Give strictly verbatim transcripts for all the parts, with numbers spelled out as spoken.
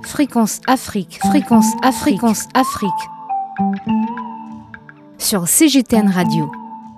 Fréquence Afrique, Fréquence Afrique, Fréquence Afrique. Sur C G T N Radio.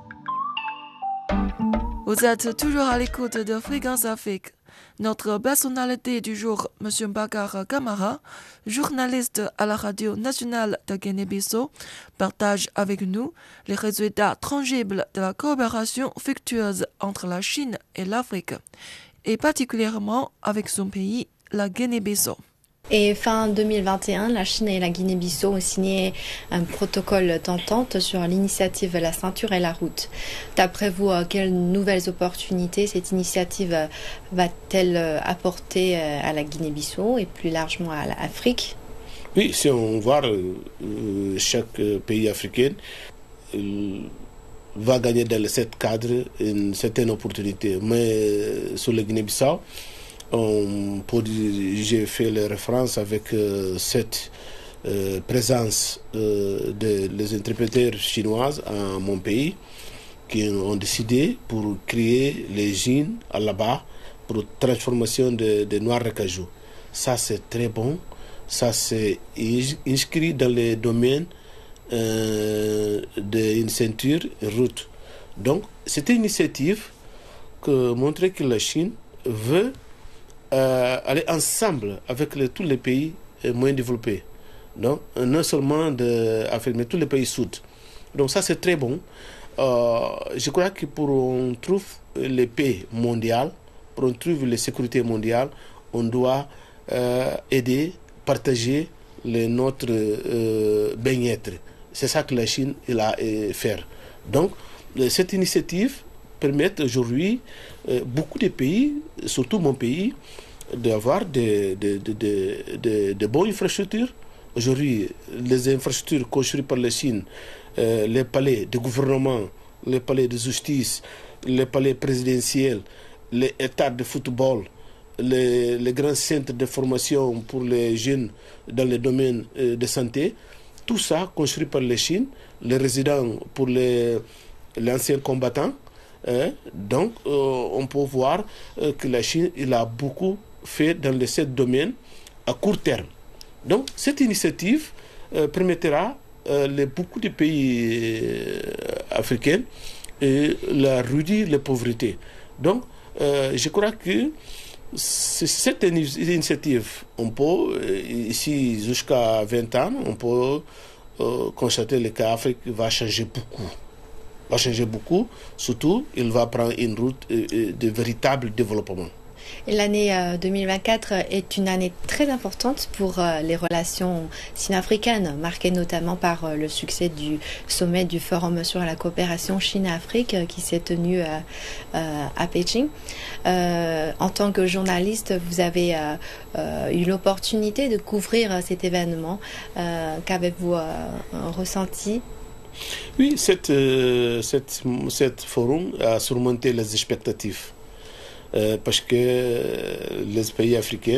Vous êtes toujours à l'écoute de Fréquence Afrique. Notre personnalité du jour, M. Bakar Kamara, journaliste à la radio nationale de Guinée-Bissau, partage avec nous les résultats tangibles de la coopération fructueuse entre la Chine et l'Afrique, et particulièrement avec son pays, la Guinée-Bissau. Et fin deux mille vingt et un, la Chine et la Guinée-Bissau ont signé un protocole d'entente sur l'initiative La Ceinture et la Route. D'après vous, quelles nouvelles opportunités cette initiative va-t-elle apporter à la Guinée-Bissau et plus largement à l'Afrique ? Oui, si on voit euh, chaque pays africain euh, va gagner dans ce cadre une certaine opportunité. Mais sur la Guinée-Bissau, On, pour, j'ai fait les références avec euh, cette euh, présence euh, des interpréteurs chinoises à mon pays qui ont décidé pour créer les usines là-bas pour transformation de, de noix de cajou. Ça c'est très bon, ça c'est inscrit dans les domaines euh, d'une ceinture route. Donc c'est une initiative que montrer que la Chine veut Euh, aller ensemble avec les, tous les pays euh, moins développés. Donc, non seulement d'Afrique, mais tous les pays sud. Donc ça, c'est très bon. Euh, je crois que pour on trouve les paix mondiales, pour on trouve la sécurité mondiale, on doit euh, aider, partager les, notre euh, bien-être. C'est ça que la Chine il a euh, fait. Donc, cette initiative permettent aujourd'hui euh, beaucoup de pays, surtout mon pays, d'avoir des de, de, de, de, de bonnes infrastructures. Aujourd'hui, les infrastructures construites par la Chine, euh, les palais de gouvernement, les palais de justice, les palais présidentiels, les états de football, les, les grands centres de formation pour les jeunes dans le domaine euh, de santé, tout ça construit par la Chine, les résidents pour les, les anciens combattants. Hein? Donc, euh, on peut voir euh, que la Chine il a beaucoup fait dans les sept domaines à court terme. Donc, cette initiative euh, permettra euh, les, beaucoup de pays euh, africains de la réduire la pauvreté. Donc, euh, je crois que cette initiative, on peut, ici jusqu'à vingt ans, on peut euh, constater que l'Afrique va changer beaucoup. va changer beaucoup, surtout il va prendre une route de véritable développement. Et l'année deux mille vingt-quatre est une année très importante pour les relations sino-africaines, marquée notamment par le succès du sommet du Forum sur la coopération Chine-Afrique qui s'est tenu à Pékin. Euh, en tant que journaliste, vous avez euh, eu l'opportunité de couvrir cet événement. Euh, qu'avez-vous euh, ressenti ? Oui, cette, euh, cette, cette forum a surmonté les expectatives euh, parce que les pays africains